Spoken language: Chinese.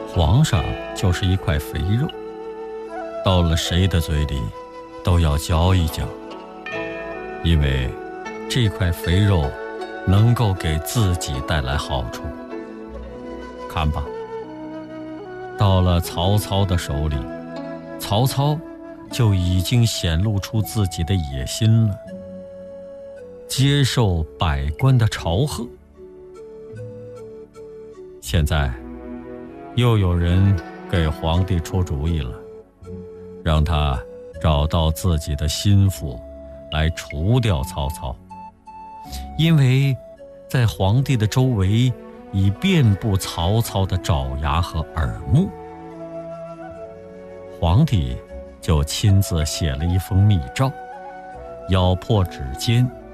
皇上就是一块肥肉，到了谁的嘴里都要嚼一嚼，因为这块肥肉能够给自己带来好处。看吧，到了曹操的手里，曹操就已经显露出自己的野心了，接受百官的朝贺。现在又有人给皇帝出主意了，让他找到自己的心腹来除掉曹操，因为在皇帝的周围已遍布曹操的爪牙和耳目。皇帝就亲自写了一封密诏，咬破指尖，